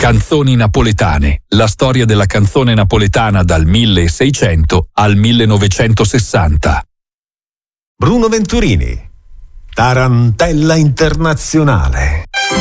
Canzoni napoletane, la storia della canzone napoletana dal 1600 al 1960. Bruno Venturini, Tarantella Internazionale.